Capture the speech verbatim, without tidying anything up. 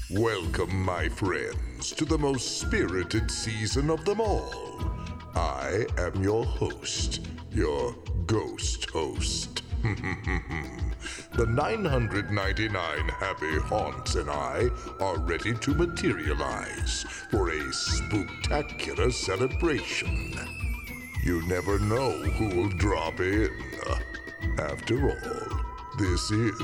Welcome, my friends, to the most spirited season of them all. I am your host, your ghost host. The nine hundred ninety-nine happy haunts and I are ready to materialize for a spooktacular celebration. You never know who will drop in. After all, this is